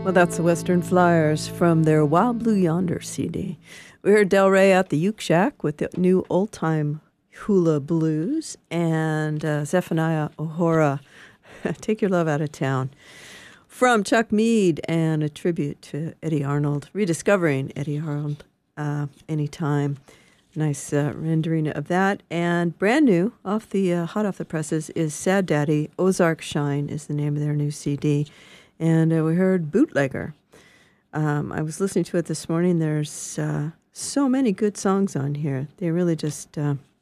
Well, that's the Western Flyers from their Wild Blue Yonder CD. We heard Del Rey at the Uke Shack with the new old-time hula blues, and Zephaniah Ohora, Take Your Love Out of Town. From Chuck Mead, and a tribute to Eddie Arnold, rediscovering Eddie Arnold anytime. Nice rendering of that. And brand new, hot off the presses, is Sad Daddy. Ozark Shine is the name of their new CD. And we heard Bootlegger. I was listening to it this morning. There's so many good songs on here. They really just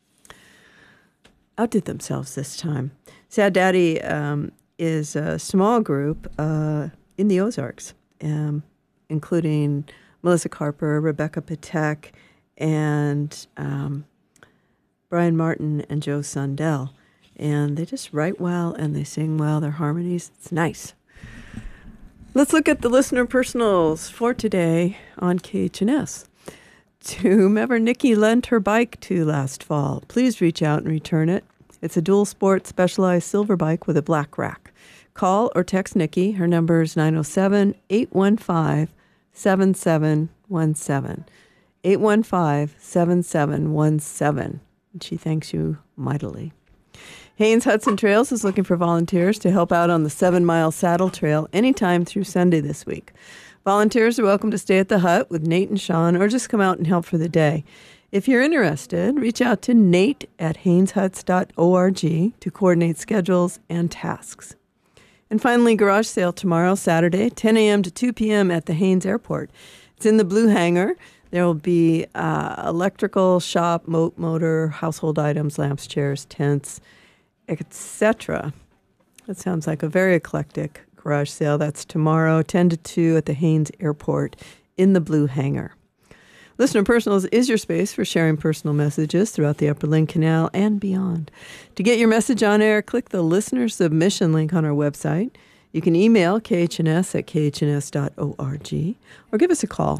outdid themselves this time. Sad Daddy is a small group in the Ozarks, including Melissa Carper, Rebecca Patek, and Brian Martin and Joe Sundell. And they just write well and they sing well. Their harmonies, it's nice. Let's look at the listener personals for today on KHNS. To whomever Nikki lent her bike to last fall, please reach out and return it. It's a dual sport specialized silver bike with a black rack. Call or text Nikki. Her number is 907-815-7717. 815-7717. And she thanks you mightily. Haines Hudson Trails is looking for volunteers to help out on the 7-mile saddle trail anytime through Sunday this week. Volunteers are welcome to stay at the hut with Nate and Sean or just come out and help for the day. If you're interested, reach out to Nate at haineshuts.org to coordinate schedules and tasks. And finally, garage sale tomorrow, Saturday, 10 a.m. to 2 p.m. at the Haines Airport. It's in the Blue Hangar. There will be electrical shop, motor, household items, lamps, chairs, tents, etc. That sounds like a very eclectic garage sale. That's tomorrow, 10 to 2 at the Haines Airport in the Blue Hangar. Listener Personals is your space for sharing personal messages throughout the Upper Lynn Canal and beyond. To get your message on air, click the listener submission link on our website. You can email khns at khns.org or give us a call,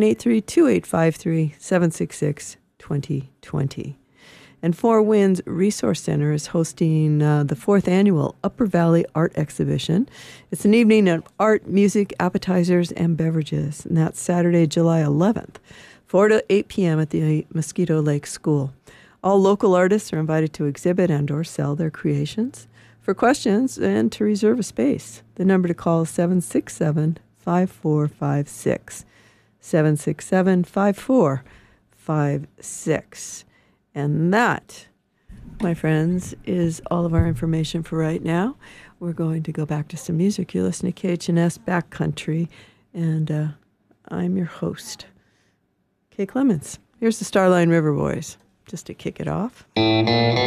983-2853-766-2020. And Four Winds Resource Center is hosting the 4th annual Upper Valley Art Exhibition. It's an evening of art, music, appetizers, and beverages. And that's Saturday, July 11th, 4 to 8 p.m. at the Mosquito Lake School. All local artists are invited to exhibit and or sell their creations. For questions and to reserve a space, the number to call is 767-5456. 767-5456. And that, my friends, is all of our information for right now. We're going to go back to some music. You're listening to KHNS Backcountry, and I'm your host, Kay Clements. Here's the Starline River Boys, just to kick it off.